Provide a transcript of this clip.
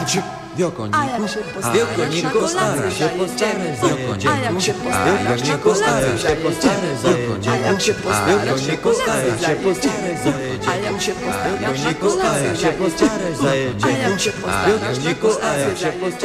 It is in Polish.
Wielkoniku, Wielkoniku, stara się postaraj, Wielkoniku, Wielkoniku, stara się postaraj, Wielkoniku, stara się postaraj, Wielkoniku, stara się postaraj, Wielkoniku, stara się postaraj.